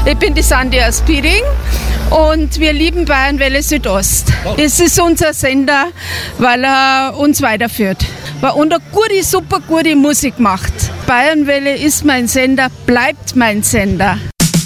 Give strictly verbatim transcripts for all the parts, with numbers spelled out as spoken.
Ich bin die Sandy aus Piering und wir lieben Bayernwelle Südost. Es ist unser Sender, weil er uns weiterführt. Weil er eine gute, super gute Musik macht. Bayernwelle ist mein Sender, bleibt mein Sender.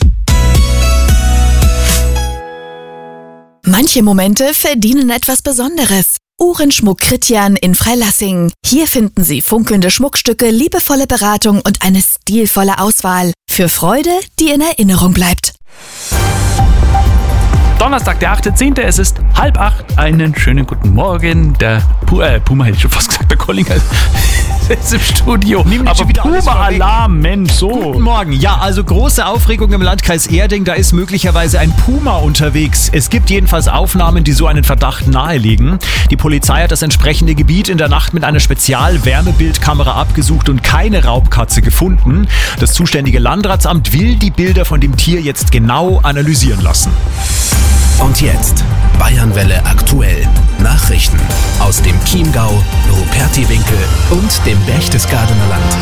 Manche Momente verdienen etwas Besonderes. Uhrenschmuck Kritjan in Freilassing. Hier finden Sie funkelnde Schmuckstücke, liebevolle Beratung und eine stilvolle Auswahl. Für Freude, die in Erinnerung bleibt. Donnerstag, der achte zehnte Es ist halb acht. Einen schönen guten Morgen. Der Pu- äh, Puma hätte ich schon fast gesagt, der Collinger ist im Studio. Aber Puma-Alarm, Mensch, so. Guten Morgen. Ja, also große Aufregung im Landkreis Erding. Da ist möglicherweise ein Puma unterwegs. Es gibt jedenfalls Aufnahmen, die so einen Verdacht nahelegen. Die Polizei hat das entsprechende Gebiet in der Nacht mit einer Spezial-Wärmebildkamera abgesucht und keine Raubkatze gefunden. Das zuständige Landratsamt will die Bilder von dem Tier jetzt genau analysieren lassen. Und jetzt Bayernwelle aktuell. Nachrichten aus dem Chiemgau, Rupertiwinkel und dem Berchtesgadener Land.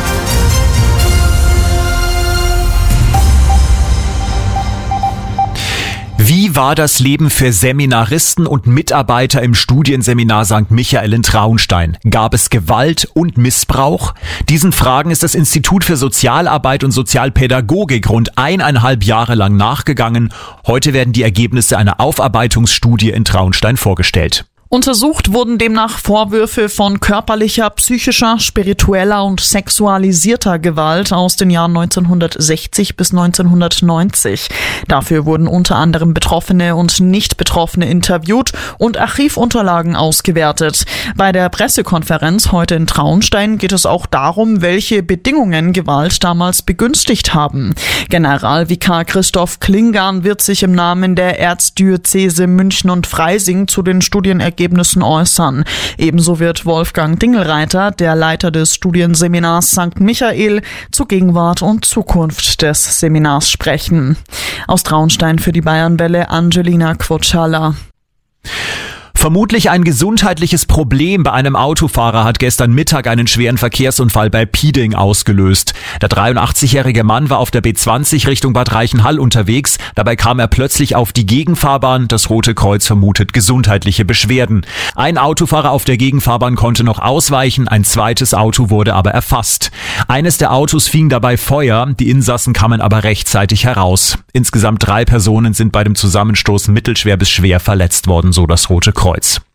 Wie war das Leben für Seminaristen und Mitarbeiter im Studienseminar Sankt Michael in Traunstein? Gab es Gewalt und Missbrauch? Diesen Fragen ist das Institut für Sozialarbeit und Sozialpädagogik rund eineinhalb Jahre lang nachgegangen. Heute werden die Ergebnisse einer Aufarbeitungsstudie in Traunstein vorgestellt. Untersucht wurden demnach Vorwürfe von körperlicher, psychischer, spiritueller und sexualisierter Gewalt aus den Jahren neunzehnhundertsechzig bis neunzehnhundertneunzig. Dafür wurden unter anderem Betroffene und Nicht-Betroffene interviewt und Archivunterlagen ausgewertet. Bei der Pressekonferenz heute in Traunstein geht es auch darum, welche Bedingungen Gewalt damals begünstigt haben. Generalvikar Christoph Klingan wird sich im Namen der Erzdiözese München und Freising zu den Studienergebnissen Ergebnissen äußern. Ebenso wird Wolfgang Dingelreiter, der Leiter des Studienseminars Sankt Michael, zur Gegenwart und Zukunft des Seminars sprechen. Aus Traunstein für die Bayernwelle Angelina Quotschala. Vermutlich ein gesundheitliches Problem bei einem Autofahrer hat gestern Mittag einen schweren Verkehrsunfall bei Pieding ausgelöst. Der dreiundachtzigjährige Mann war auf der B zwanzig Richtung Bad Reichenhall unterwegs. Dabei kam er plötzlich auf die Gegenfahrbahn. Das Rote Kreuz vermutet gesundheitliche Beschwerden. Ein Autofahrer auf der Gegenfahrbahn konnte noch ausweichen, ein zweites Auto wurde aber erfasst. Eines der Autos fing dabei Feuer, die Insassen kamen aber rechtzeitig heraus. Insgesamt drei Personen sind bei dem Zusammenstoß mittelschwer bis schwer verletzt worden, so das Rote Kreuz.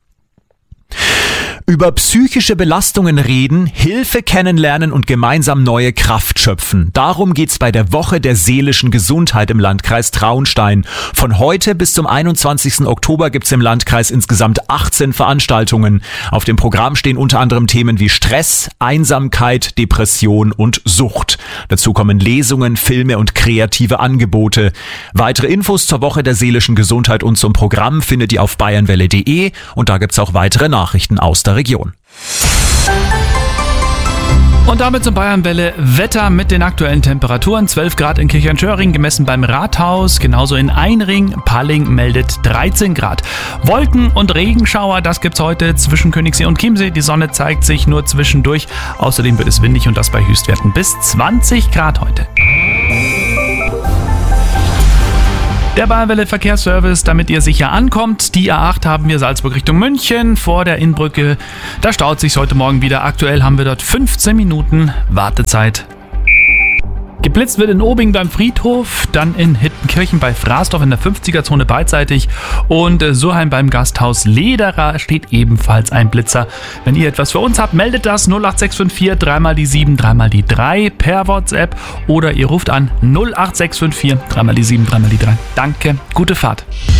Über psychische Belastungen reden, Hilfe kennenlernen und gemeinsam neue Kraft schöpfen. Darum geht's bei der Woche der seelischen Gesundheit im Landkreis Traunstein. Von heute bis zum einundzwanzigsten Oktober gibt's im Landkreis insgesamt achtzehn Veranstaltungen. Auf dem Programm stehen unter anderem Themen wie Stress, Einsamkeit, Depression und Sucht. Dazu kommen Lesungen, Filme und kreative Angebote. Weitere Infos zur Woche der seelischen Gesundheit und zum Programm findet ihr auf bayernwelle punkt de und da gibt's auch weitere Nachrichten aus der Region. Und damit zum Bayernwelle Wetter mit den aktuellen Temperaturen. zwölf Grad in Kirchheinschöring, gemessen beim Rathaus. Genauso in Einring. Palling meldet dreizehn Grad. Wolken und Regenschauer, das gibt's heute zwischen Königssee und Chiemsee. Die Sonne zeigt sich nur zwischendurch. Außerdem wird es windig und das bei Höchstwerten bis zwanzig Grad heute. Der Bayernwelle Verkehrsservice, damit ihr sicher ankommt. Die A acht haben wir Salzburg Richtung München vor der Innbrücke. Da staut sich heute Morgen wieder. Aktuell haben wir dort fünfzehn Minuten Wartezeit. Geblitzt wird in Obing beim Friedhof, dann in Hittenkirchen bei Frasdorf in der fünfziger-Zone beidseitig und Surheim beim Gasthaus Lederer steht ebenfalls ein Blitzer. Wenn ihr etwas für uns habt, meldet das null acht sechs fünf vier, dreimal die sieben, dreimal die drei per WhatsApp oder ihr ruft an null acht sechs fünf vier, dreimal die sieben, dreimal die drei. Danke, gute Fahrt.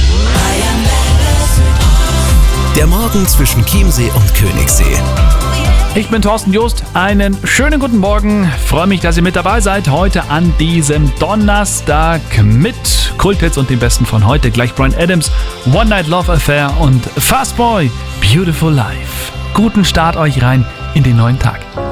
Der Morgen zwischen Chiemsee und Königssee. Ich bin Thorsten Jost, einen schönen guten Morgen. Freue mich, dass ihr mit dabei seid heute an diesem Donnerstag mit Kulthits und dem Besten von heute. Gleich Bryan Adams, One Night Love Affair und Fastboy, Beautiful Life. Guten Start euch rein in den neuen Tag.